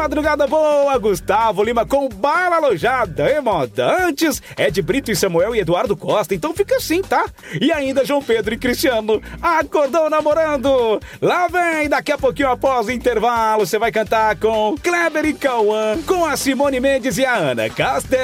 madrugada boa, Gustavo Lima com Bala Alojada, hein, moda? Antes é de Brito e Samuel e Eduardo Costa, então fica assim, tá? E ainda João Pedro e Cristiano, acordou namorando. Lá vem, daqui a pouquinho após o intervalo, você vai cantar com Kleber e Cauã, com a Simone Mendes e a Ana Castel.